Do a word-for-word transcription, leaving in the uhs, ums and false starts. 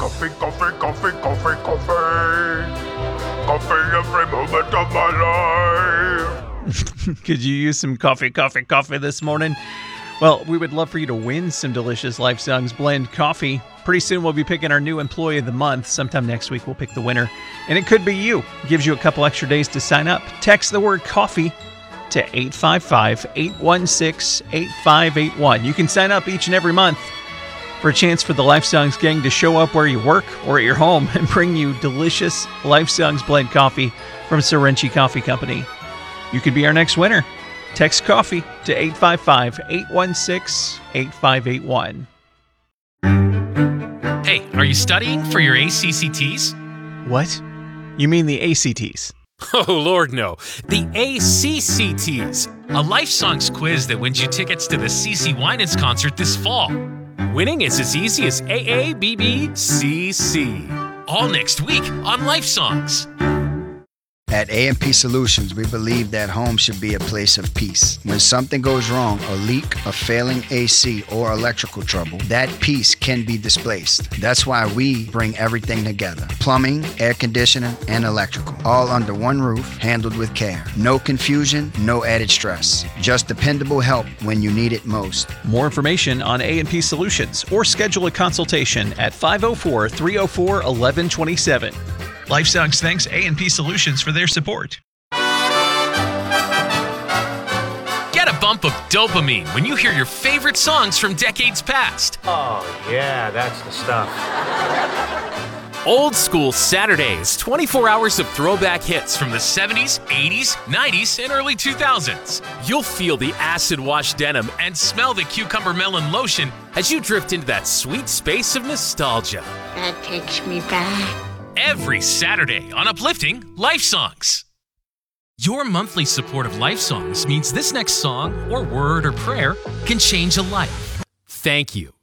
coffee, coffee, coffee, coffee, coffee. Coffee every moment of my life. Could you use some coffee, coffee, coffee this morning? Well, we would love for you to win some delicious Life Songs Blend coffee. Pretty soon we'll be picking our new Employee of the Month. Sometime next week we'll pick the winner. And it could be you. Gives you a couple extra days to sign up. Text the word coffee to eight five five, eight one six, eight five eight one. You can sign up each and every month for a chance for the Life Songs gang to show up where you work or at your home and bring you delicious Life Songs Blend coffee from Sorenchi Coffee Company. You could be our next winner. Text coffee to eight five five, eight one six, eight five eight one. Hey, are you studying for your A C C Ts? What? You mean the A C Ts? Oh, Lord, no. The A C C Ts, a Life Songs quiz that wins you tickets to the CeCe Winans concert this fall. Winning is as easy as A A B B C C. All next week on Life Songs. At A M P Solutions, we believe that home should be a place of peace. When something goes wrong, a leak, a failing A C, or electrical trouble, that peace can be displaced. That's why we bring everything together. Plumbing, air conditioning, and electrical. All under one roof, handled with care. No confusion, no added stress. Just dependable help when you need it most. More information on A and P Solutions or schedule a consultation at five oh four, three oh four, eleven twenty-seven. Life Songs thanks A and P Solutions for their support. Get a bump of dopamine when you hear your favorite songs from decades past. Oh, yeah, that's the stuff. Old School Saturdays, twenty-four hours of throwback hits from the seventies, eighties, nineties, and early two thousands. You'll feel the acid-wash denim and smell the cucumber melon lotion as you drift into that sweet space of nostalgia. That takes me back. Every Saturday on Uplifting Life Songs. Your monthly support of Life Songs means this next song or word or prayer can change a life. Thank you.